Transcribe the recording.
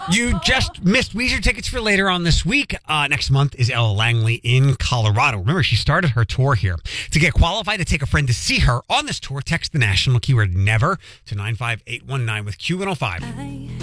You just missed Weezer tickets for later on this week. Next month is Ella Langley in Colorado. Remember, she started her tour here. To get qualified to take a friend to see her on this tour, text the national keyword NEVER to 95819 with Q105.